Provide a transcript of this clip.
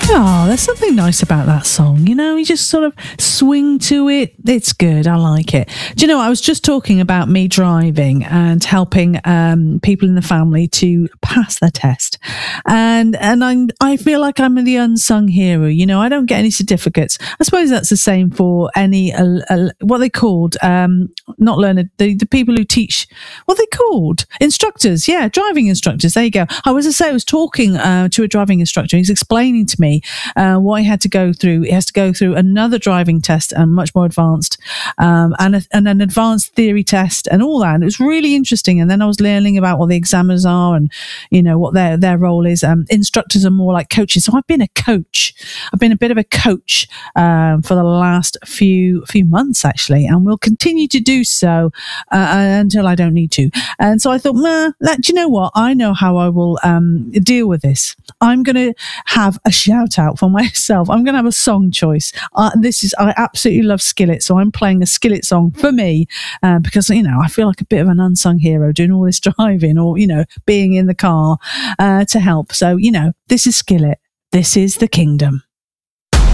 Oh, there's something nice about that song. You just sort of swing to it. It's good. I like it. Do you know, I was just talking about me driving and helping people in the family to pass their test. And I feel like I'm the unsung hero. I don't get any certificates. I suppose that's the same for any, what they called, not learned, the people who teach, what they called? Instructors. Yeah, driving instructors. There you go. I was talking to a driving instructor. He's explaining to me what he had to go through. He has to go through another driving test and much more advanced, and an advanced theory test and all that. And it was really interesting. And then I was learning about what the examiners are and what their role is. Instructors are more like coaches. So I've been a coach. I've been a bit of a coach for the last few months actually, and will continue to do so until I don't need to. And so I thought, do you know what? I know how I will deal with this. I'm going to have a shout out for myself. I'm going to have a song choice. I absolutely love Skillet, so I'm playing a Skillet song for me because I feel like a bit of an unsung hero doing all this driving or being in the car to help. So this is Skillet. This is The Kingdom.